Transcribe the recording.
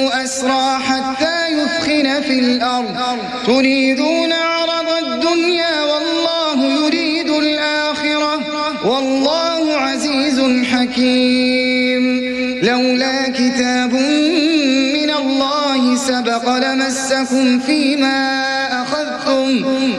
أسرى حتى يثخن في الأرض تريدون عرض الدنيا والله يريد الآخرة والله عزيز حكيم. لولا كتاب من الله سبق لمسكم فيما أخذتم